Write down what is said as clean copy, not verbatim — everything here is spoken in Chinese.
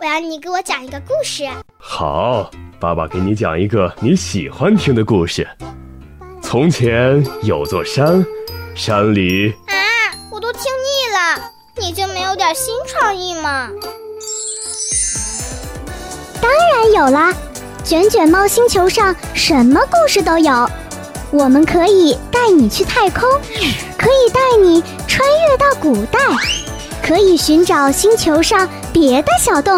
然你给我讲一个故事。 好，爸爸给你讲一个你喜欢听的故事。从前有座山，山里…… 我都听腻了，你就没有点新创意吗？ 当然有啦，卷卷猫星球上什么故事都有。我们可以带你去太空，可以带你穿越到古代，可以寻找星球上别的小动物。